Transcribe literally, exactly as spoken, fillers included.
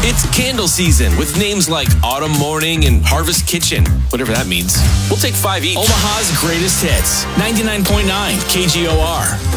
It's candle season with names like Autumn Morning and Harvest Kitchen, whatever that means. We'll take five each. Omaha's greatest hits, ninety-nine point nine K G O R.